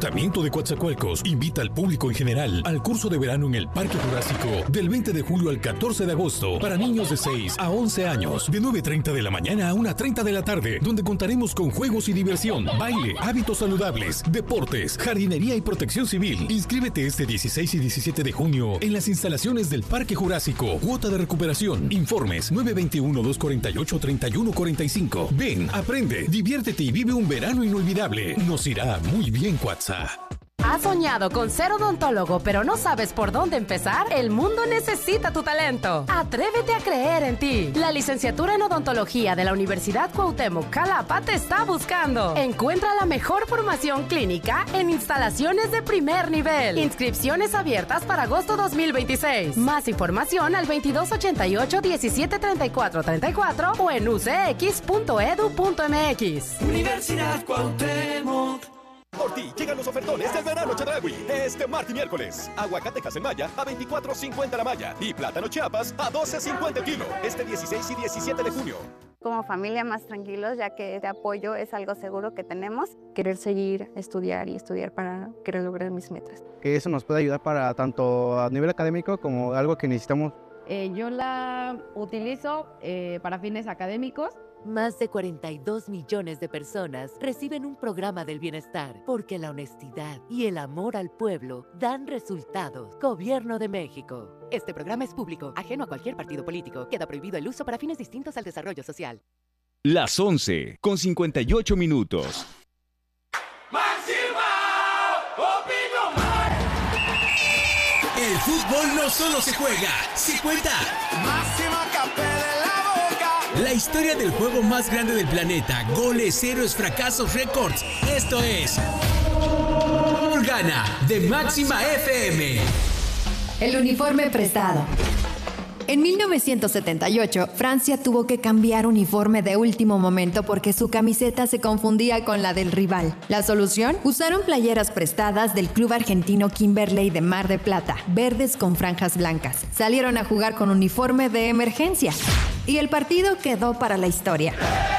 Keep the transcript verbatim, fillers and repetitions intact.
Ayuntamiento de Coatzacoalcos invita al público en general al curso de verano en el Parque Jurásico del veinte de julio al catorce de agosto para niños de seis a once años, de nueve treinta de la mañana a una treinta de la tarde, donde contaremos con juegos y diversión, baile, hábitos saludables, deportes, jardinería y protección civil. Inscríbete este dieciséis y diecisiete de junio en las instalaciones del Parque Jurásico. Cuota de recuperación. Informes nueve dos uno, dos cuatro ocho, tres uno cuatro cinco. Ven, aprende, diviértete y vive un verano inolvidable. Nos irá muy bien, Cuatza. ¿Has soñado con ser odontólogo pero no sabes por dónde empezar? El mundo necesita tu talento. Atrévete a creer en ti. La licenciatura en odontología de la Universidad Cuauhtémoc Jalapa te está buscando. Encuentra la mejor formación clínica en instalaciones de primer nivel. Inscripciones abiertas para agosto dos mil veintiséis. Más información al veintidós ochenta y ocho, diecisiete treinta y cuatro treinta y cuatro o en u c x punto e d u punto m x. Universidad Cuauhtémoc. Por ti llegan los ofertones del verano Chedraui. Este martes y miércoles. Aguacatejas en malla a veinticuatro cincuenta la malla. Y plátano Chiapas a doce cincuenta el kilo. Este dieciséis y diecisiete de junio. Como familia más tranquilos, ya que este apoyo es algo seguro que tenemos. Querer seguir, estudiar y estudiar para querer lograr mis metas. Que eso nos puede ayudar para tanto a nivel académico como algo que necesitamos. Eh, yo la utilizo eh, para fines académicos. Más de cuarenta y dos millones de personas reciben un programa del bienestar porque la honestidad y el amor al pueblo dan resultados. Gobierno de México. Este programa es público, ajeno a cualquier partido político. Queda prohibido el uso para fines distintos al desarrollo social. Las once con cincuenta y ocho minutos. El fútbol no solo se juega, se cuenta. Máxima Capela en la boca. La historia del juego más grande del planeta. Goles, héroes, fracasos, récords. Esto es Gana de Máxima F M. El uniforme prestado. En mil novecientos setenta y ocho, Francia tuvo que cambiar uniforme de último momento porque su camiseta se confundía con la del rival. La solución: usaron playeras prestadas del club argentino Kimberley de Mar de Plata, verdes con franjas blancas. Salieron a jugar con uniforme de emergencia y el partido quedó para la historia.